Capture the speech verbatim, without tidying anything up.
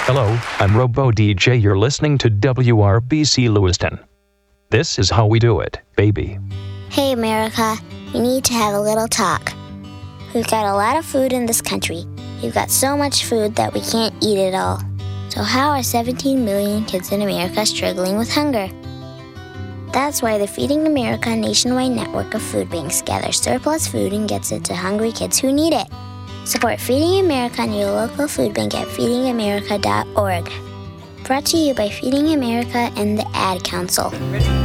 Hello, I'm Robo D J. You're listening to W R B C Lewiston. This is how we do it, baby. Hey, America. We need to have a little talk. We've got a lot of food in this country. We've got so much food that we can't eat it all. So how are seventeen million kids in America struggling with hunger? That's why the Feeding America nationwide network of food banks gathers surplus food and gets it to hungry kids who need it. Support Feeding America and your local food bank at feeding america dot org. Brought to you by Feeding America and the Ad Council.